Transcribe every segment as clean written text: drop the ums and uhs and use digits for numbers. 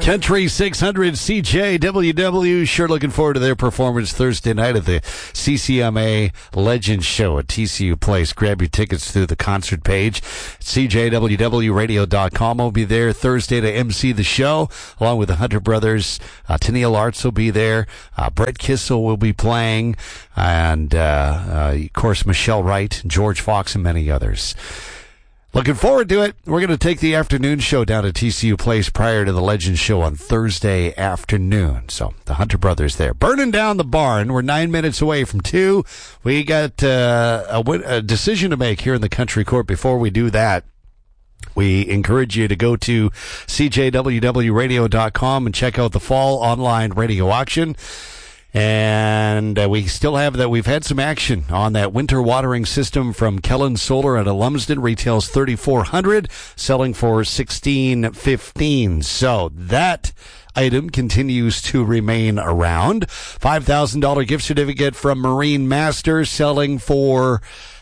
Country 600 CJWW, sure looking forward to their performance Thursday night at the CCMA Legends Show at TCU Place. Grab your tickets through the concert page. CJWWRadio.com. I'll be there Thursday to MC the show, along with the Hunter Brothers. Tennille Arts will be there. Brett Kissel will be playing. And, of course, Michelle Wright, George Fox, and many others. Looking forward to it. We're going to take the afternoon show down to TCU Place prior to the Legends Show on Thursday afternoon. So the Hunter Brothers there. Burning down the barn. We're 9 minutes away from 2. We got a decision to make here in the country court. Before we do that, we encourage you to go to CJWWRadio.com and check out the fall online radio auction. And we still have that. We've had some action on that winter watering system from Kellen Solar at Lumsden. Retails $3,400, selling for $1,615. So that item continues to remain around. $5,000 gift certificate from Marine Masters, selling for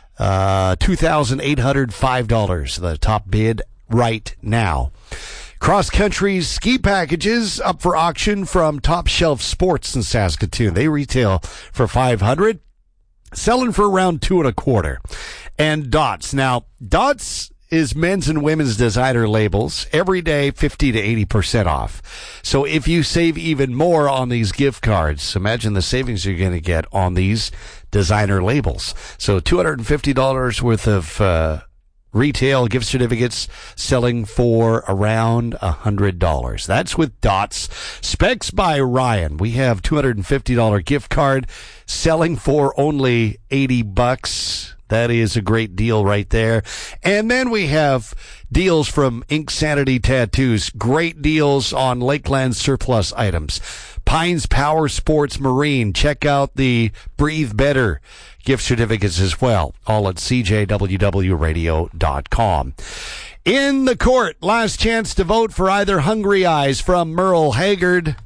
$2,805. The top bid right now. Cross-country ski packages up for auction from Top Shelf Sports in Saskatoon. They retail for $500, selling for around $225. And Dots. Now, Dots is men's and women's designer labels. Every day, 50 to 80% off. So if you save even more on these gift cards, imagine the savings you're going to get on these designer labels. So $250 worth of retail gift certificates, selling for around $100. That's with Dots. Specs by Ryan. We have $250 gift card selling for only $80. That is a great deal right there. And then we have deals from Ink Sanity Tattoos. Great deals on Lakeland surplus items. Pines Power Sports Marine. Check out the Breathe Better gift certificates as well, all at CJWWRadio.com. In the court, last chance to vote for either Hungry Eyes from Merle Haggard